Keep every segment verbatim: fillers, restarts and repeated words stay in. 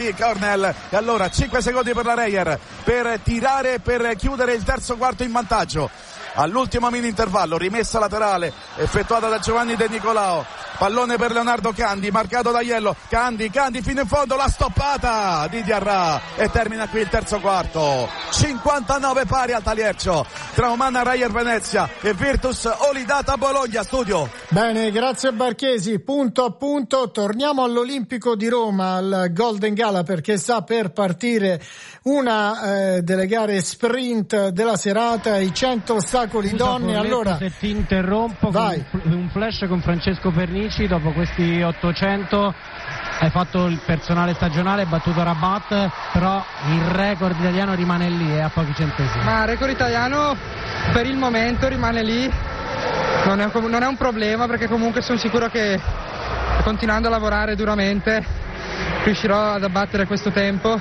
Cornell. E allora cinque secondi per la Reyer per tirare, per chiudere il terzo quarto in vantaggio. All'ultimo mini intervallo, rimessa laterale effettuata da Giovanni De Nicolao, pallone per Leonardo Candi, marcato da Iello. Candi, Candi fino in fondo, la stoppata di Diarra e termina qui il terzo quarto. cinquantanove pari al Taliercio tra Umana Reyer Venezia e Virtus Olidata Bologna. Studio. Bene, grazie Barchesi. Punto a punto, torniamo all'Olimpico di Roma, al Golden Gala, perché sta per partire una eh, delle gare sprint della serata, i cento ostacoli Scusa, donne. Corletto, allora se ti interrompo, vai. Con un flash con Francesco Pernici. Dopo questi ottocento hai fatto il personale stagionale, battuto Rabat, però il record italiano rimane lì, eh, a pochi centesimi. Ma il record italiano per il momento rimane lì, non è, non è un problema, perché comunque sono sicuro che continuando a lavorare duramente riuscirò ad abbattere questo tempo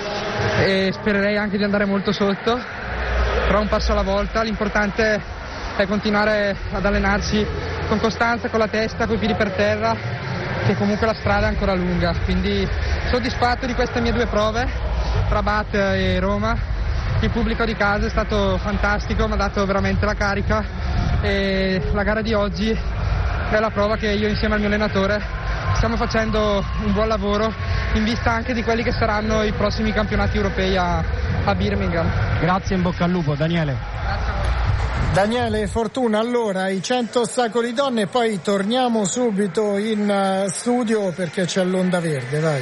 e spererei anche di andare molto sotto, però un passo alla volta. L'importante è continuare ad allenarsi con costanza, con la testa, coi piedi per terra, che comunque la strada è ancora lunga. Quindi soddisfatto di queste mie due prove, Rabat e Roma. Il pubblico di casa è stato fantastico, mi ha dato veramente la carica, e la gara di oggi è la prova che io insieme al mio allenatore stiamo facendo un buon lavoro in vista anche di quelli che saranno i prossimi campionati europei a, a Birmingham. Grazie, in bocca al lupo, Daniele. Daniele Fortuna. Allora, i cento ostacoli donne, poi torniamo subito in studio perché c'è l'Onda Verde, vai.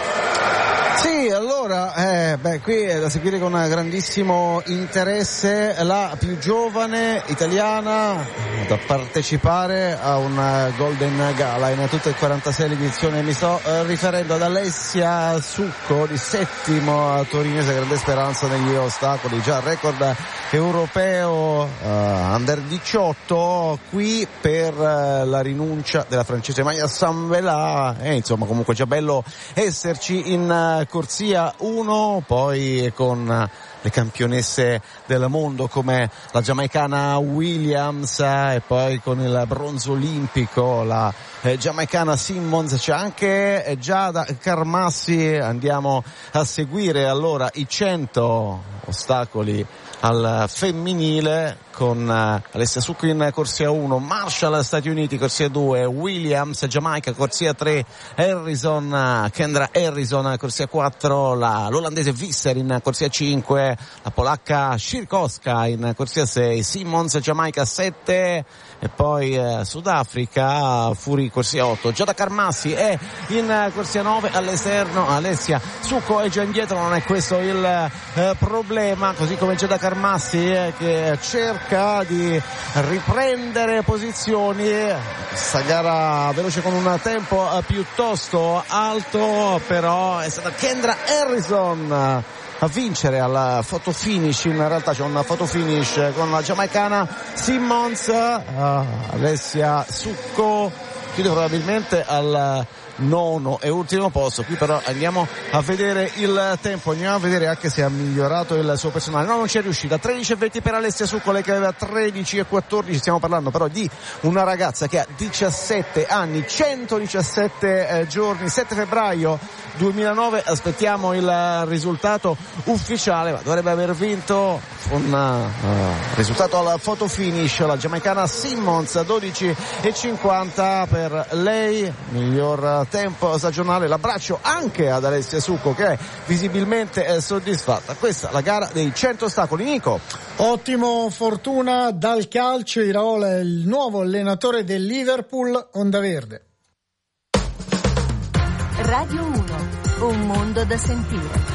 Sì, allora, eh, beh, qui è da seguire con grandissimo interesse la più giovane italiana da partecipare a un Golden Gala in tutte e quarantasei edizioni. Mi sto eh, riferendo ad Alessia Succo, di settimo a torinese, grande speranza negli ostacoli, già record europeo uh, under diciotto, qui per uh, la rinuncia della francese Maya Samvelà, e insomma comunque già bello esserci in uh, corsia uno, poi con uh, le campionesse del mondo come la giamaicana Williams, eh, e poi con il bronzo olimpico la eh, giamaicana Simmons. C'è anche eh, Giada Carmassi. Andiamo a seguire allora i cento ostacoli al femminile con uh, Alessia Succo in corsia uno, Marshall Stati Uniti corsia due, Williams Giamaica corsia tre, Harrison uh, Kendra Harrison corsia quattro, la, l'olandese Visser in corsia cinque, la polacca Shirkowska in corsia sei, Simmons Giamaica sette, e poi uh, Sudafrica Furi corsia otto. Giada Carmassi è in uh, corsia nove all'esterno, Alessia Succo è già indietro, non è questo il uh, problema, così come Giada Carmassi eh, che cerca di riprendere posizioni. Questa gara veloce con un tempo uh, piuttosto alto, però è stata Kendra Harrison a vincere al photo finish. In realtà c'è un photo finish con la giamaicana Simmons. uh, Alessia Succo chiude probabilmente al nono e ultimo posto. Qui però andiamo a vedere il tempo, andiamo a vedere anche se ha migliorato il suo personale. No, non c'è riuscita. Tredici e venti per Alessia Succo, lei che aveva tredici e quattordici. Stiamo parlando però di una ragazza che ha diciassette anni, centodiciassette eh, giorni, sette febbraio duemilanove. Aspettiamo il risultato ufficiale, ma dovrebbe aver vinto un uh, risultato al photo finish la giamaicana Simmons, dodici e cinquanta per lei, miglior tempo stagionale. L'abbraccio anche ad Alessia Succo, che è visibilmente eh, soddisfatta. Questa è la gara dei cento ostacoli. Nico. Ottimo Fortuna. Dal calcio Iraola è il nuovo allenatore del Liverpool. Onda Verde. Radio uno, un mondo da sentire.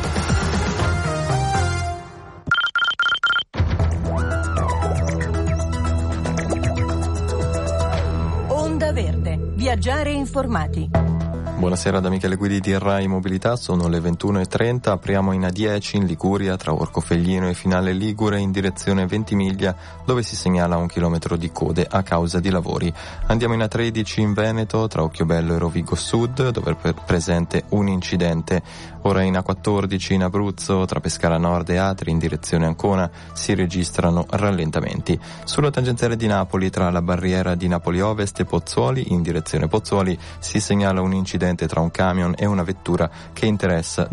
Onda Verde, viaggiare informati. Buonasera da Michele Guidi di Rai Mobilità, sono le ventuno e trenta, apriamo in A dieci in Liguria tra Orcofelino e Finale Ligure in direzione Ventimiglia, dove si segnala un chilometro di code a causa di lavori. Andiamo in A tredici in Veneto tra Occhiobello e Rovigo Sud, dove è presente un incidente. Ora in A quattordici in Abruzzo tra Pescara Nord e Atri in direzione Ancona si registrano rallentamenti. Sulla tangenziale di Napoli tra la barriera di Napoli Ovest e Pozzuoli in direzione Pozzuoli si segnala un incidente incidente tra un camion e una vettura che interessa